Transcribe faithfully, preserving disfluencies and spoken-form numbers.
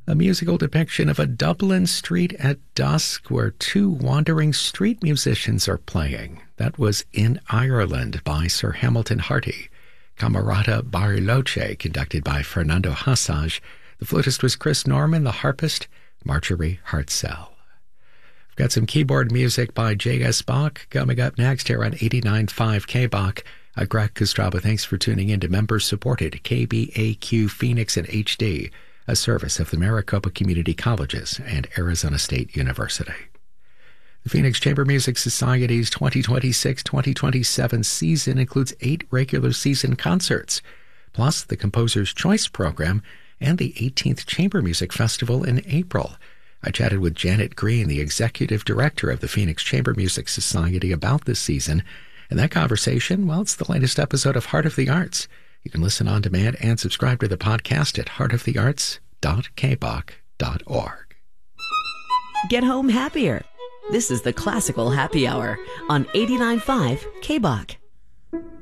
A musical depiction of a Dublin street at dusk where two wandering street musicians are playing. That was In Ireland by Sir Hamilton Harty. Camerata Bariloche, conducted by Fernando Hassaj. The flutist was Chris Norman, the harpist, Marjorie Hartzell. We've got some keyboard music by J S. Bach coming up next here on eighty-nine point five K B A C. I'm Greg Kostraba. Thanks for tuning in to member-supported K B A Q Phoenix in H D, a service of the Maricopa Community Colleges and Arizona State University. The Phoenix Chamber Music Society's twenty twenty-six twenty twenty-seven season includes eight regular season concerts, plus the Composer's Choice program and the eighteenth Chamber Music Festival in April. I chatted with Janet Green, the executive director of the Phoenix Chamber Music Society, about this season. And that conversation, well, it's the latest episode of Heart of the Arts. You can listen on demand and subscribe to the podcast at heart of the arts dot k b a c dot org. Get home happier. This is the Classical Happy Hour on eighty-nine point five K B A C.